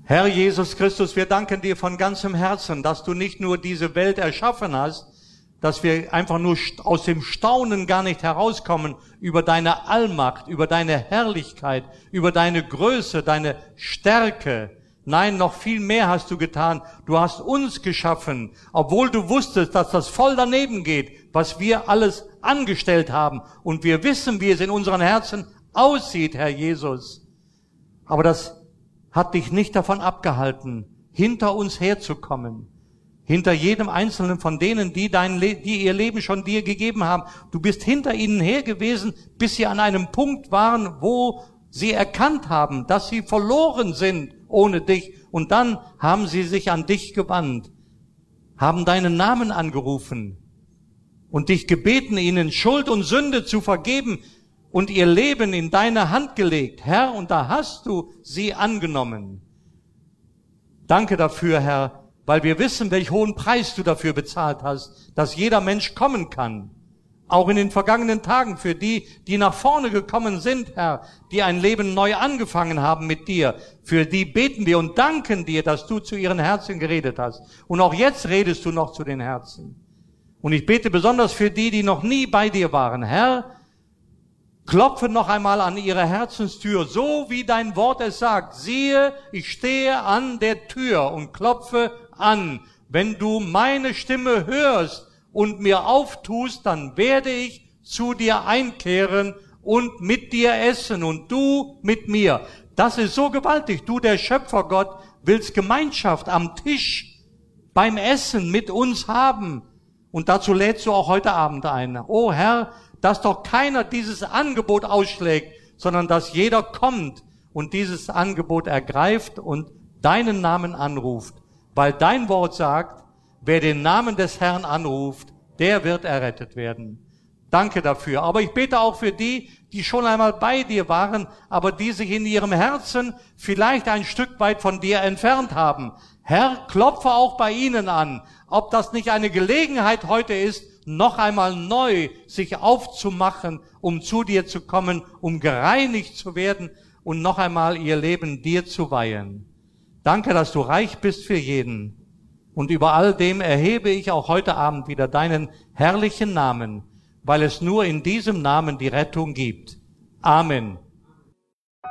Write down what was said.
Herr Jesus Christus, wir danken dir von ganzem Herzen, dass du nicht nur diese Welt erschaffen hast, dass wir einfach nur aus dem Staunen gar nicht herauskommen über deine Allmacht, über deine Herrlichkeit, über deine Größe, deine Stärke. Nein, noch viel mehr hast du getan. Du hast uns geschaffen, obwohl du wusstest, dass das voll daneben geht, was wir alles angestellt haben. Und wir wissen, wie es in unseren Herzen aussieht, Herr Jesus. Aber das hat dich nicht davon abgehalten, hinter uns herzukommen. Hinter jedem Einzelnen von denen, die ihr Leben schon dir gegeben haben. Du bist hinter ihnen her gewesen, bis sie an einem Punkt waren, wo sie erkannt haben, dass sie verloren sind ohne dich. Und dann haben sie sich an dich gewandt, haben deinen Namen angerufen und dich gebeten, ihnen Schuld und Sünde zu vergeben und ihr Leben in deine Hand gelegt. Herr, und da hast du sie angenommen. Danke dafür, Herr, weil wir wissen, welch hohen Preis du dafür bezahlt hast, dass jeder Mensch kommen kann. Auch in den vergangenen Tagen für die, die nach vorne gekommen sind, Herr, die ein Leben neu angefangen haben mit dir. Für die beten wir und danken dir, dass du zu ihren Herzen geredet hast. Und auch jetzt redest du noch zu den Herzen. Und ich bete besonders für die, die noch nie bei dir waren. Herr, klopfe noch einmal an ihre Herzenstür, so wie dein Wort es sagt. Siehe, ich stehe an der Tür und klopfe an. Wenn du meine Stimme hörst und mir auftust, dann werde ich zu dir einkehren und mit dir essen und du mit mir. Das ist so gewaltig. Du, der Schöpfergott, willst Gemeinschaft am Tisch beim Essen mit uns haben. Und dazu lädst du auch heute Abend ein. Oh Herr, dass doch keiner dieses Angebot ausschlägt, sondern dass jeder kommt und dieses Angebot ergreift und deinen Namen anruft. Weil dein Wort sagt, wer den Namen des Herrn anruft, der wird errettet werden. Danke dafür. Aber ich bete auch für die, die schon einmal bei dir waren, aber die sich in ihrem Herzen vielleicht ein Stück weit von dir entfernt haben. Herr, klopfe auch bei ihnen an, ob das nicht eine Gelegenheit heute ist, noch einmal neu sich aufzumachen, um zu dir zu kommen, um gereinigt zu werden und noch einmal ihr Leben dir zu weihen. Danke, dass du reich bist für jeden. Und über all dem erhebe ich auch heute Abend wieder deinen herrlichen Namen, weil es nur in diesem Namen die Rettung gibt. Amen.